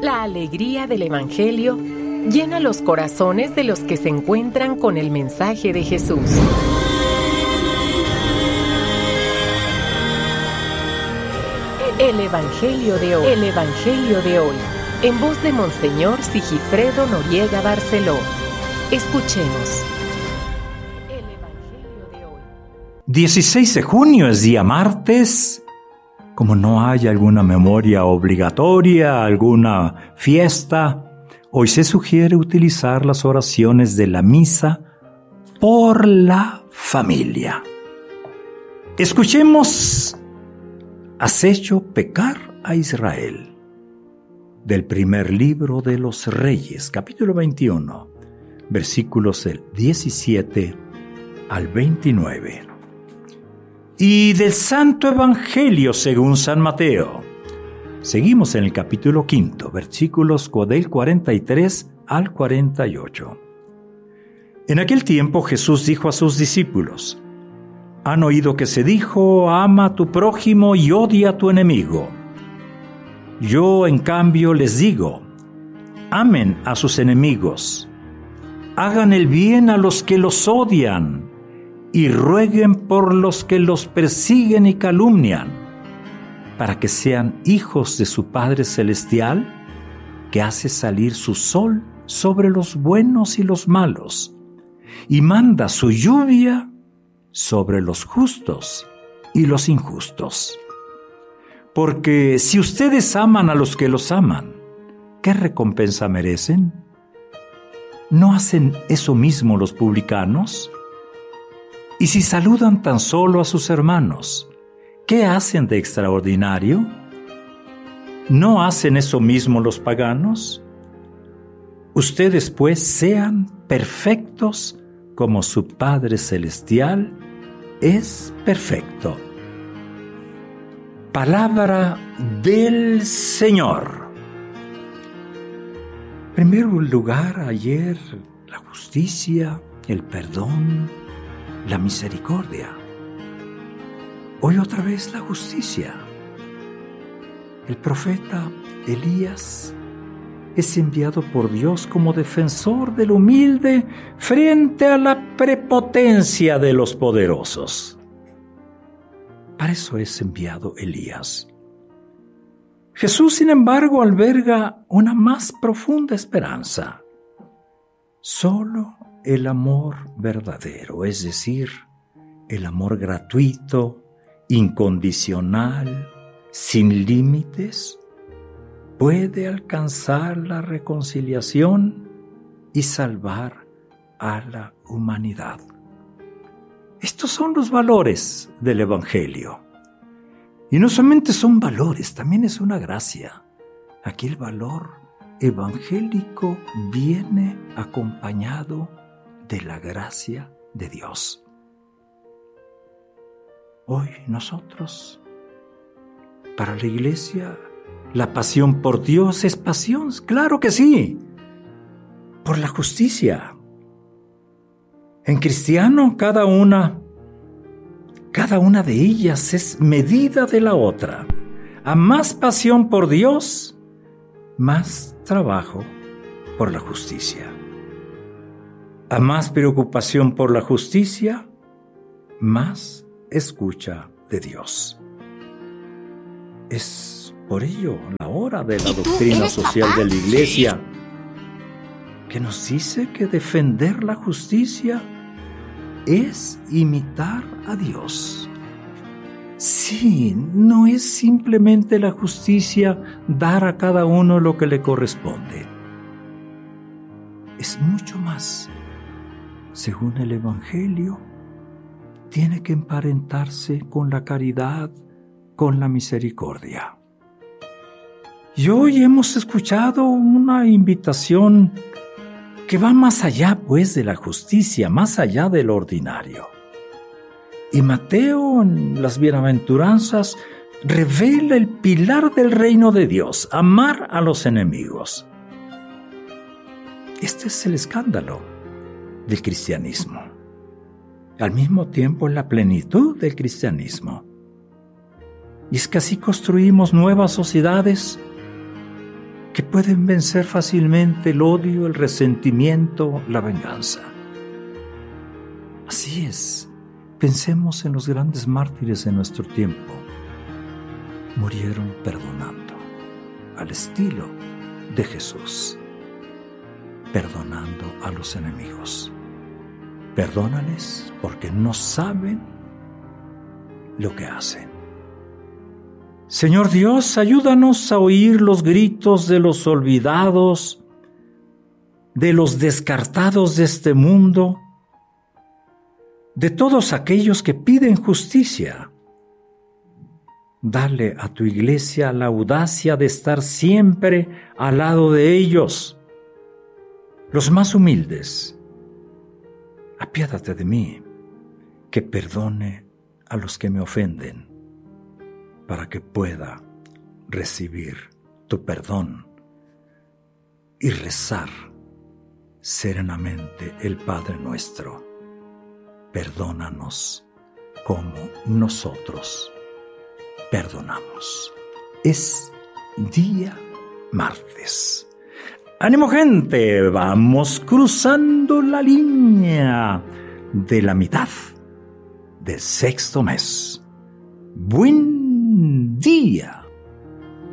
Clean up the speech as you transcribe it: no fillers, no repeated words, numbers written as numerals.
La alegría del Evangelio llena los corazones de los que se encuentran con el mensaje de Jesús. El Evangelio de hoy. El Evangelio de hoy. En voz de Monseñor Sigifredo Noriega Barceló. Escuchemos. El Evangelio de hoy. 16 de junio es día martes. Como no hay alguna memoria obligatoria, alguna fiesta, hoy se sugiere utilizar las oraciones de la misa por la familia. Escuchemos: has hecho pecar a Israel, del primer libro de los Reyes, capítulo 21, versículos del 17 al 29. Y del Santo Evangelio según San Mateo. Seguimos en el capítulo 5, versículos del 43 al 48. En aquel tiempo Jesús dijo a sus discípulos: han oído que se dijo, ama a tu prójimo y odia a tu enemigo. Yo, en cambio, les digo, amen a sus enemigos, hagan el bien a los que los odian, y rueguen por los que los persiguen y calumnian, para que sean hijos de su Padre Celestial, que hace salir su sol sobre los buenos y los malos, y manda su lluvia sobre los justos y los injustos. Porque si ustedes aman a los que los aman, ¿qué recompensa merecen? ¿No hacen eso mismo los publicanos? Y si saludan tan solo a sus hermanos, ¿qué hacen de extraordinario? ¿No hacen eso mismo los paganos? Ustedes, pues, sean perfectos como su Padre Celestial es perfecto. Palabra del Señor. En primer lugar, ayer, la justicia, el perdón, la misericordia. Hoy otra vez la justicia. El profeta Elías es enviado por Dios como defensor del humilde frente a la prepotencia de los poderosos. Para eso es enviado Elías. Jesús, sin embargo, alberga una más profunda esperanza. Solo el amor verdadero, es decir, el amor gratuito, incondicional, sin límites, puede alcanzar la reconciliación y salvar a la humanidad. Estos son los valores del Evangelio. Y no solamente son valores, también es una gracia. Aquí el valor evangélico viene acompañado de la gracia de Dios. Hoy nosotros, para la Iglesia, la pasión por Dios es pasión, claro que sí, por la justicia. En cristiano, cada una de ellas es medida de la otra. A más pasión por Dios, más trabajo por la justicia. A más preocupación por la justicia, más escucha de Dios. Es por ello la hora de la doctrina social de la Iglesia, que nos dice que defender la justicia es imitar a Dios. Sí, no es simplemente la justicia dar a cada uno lo que le corresponde. Es mucho más. Según el Evangelio, tiene que emparentarse con la caridad, con la misericordia. Y hoy hemos escuchado una invitación que va más allá, pues, de la justicia, más allá del ordinario. Y Mateo, en las bienaventuranzas, revela el pilar del reino de Dios: amar a los enemigos. Este es el escándalo del cristianismo. Al mismo tiempo, la plenitud del cristianismo. Y es que así construimos nuevas sociedades que pueden vencer fácilmente el odio, el resentimiento, la venganza. Así es, pensemos en los grandes mártires de nuestro tiempo. Murieron perdonando, al estilo de Jesús, perdonando a los enemigos. Perdónales porque no saben lo que hacen. Señor Dios, ayúdanos a oír los gritos de los olvidados, de los descartados de este mundo, de todos aquellos que piden justicia. Dale a tu iglesia la audacia de estar siempre al lado de ellos, los más humildes. Apiádate de mí, que perdone a los que me ofenden, para que pueda recibir tu perdón y rezar serenamente el Padre Nuestro. Perdónanos como nosotros perdonamos. Es día martes. ¡Ánimo, gente! Vamos cruzando la línea de la mitad del sexto mes. ¡Buen día!